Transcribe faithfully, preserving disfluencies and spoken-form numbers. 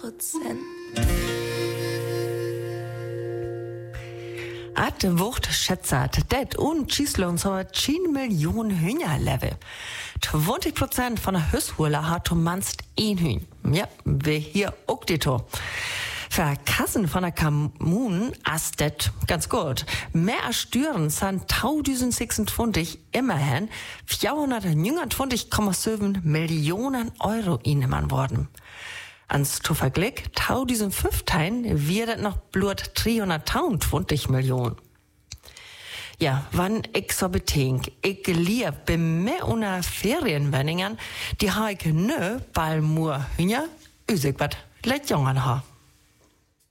Prozent. At de Wucht schätzert, det und Schießlohn so zehn Millionen Hühner leve. zwanzig Prozent von der Hüsshurler hat manst ein Hühn. Ja, wie hier auch die to. Für Kassen von der Kommunen ist das ganz gut. Mehr als Stüren sind tausendsechsundzwanzig immerhin vierhundertneunundzwanzig Komma sieben Millionen Euro innehmen worden. Ans zu Vergleich, tausendfünfzehn wird es noch blut dreihundertzweiundzwanzig Millionen. Ja, wann ich so bedenk, ich lieb bei mir unter Ferienwenningen, die habe ich nö, weil nur Hühner, üsig wat, let jungen ha.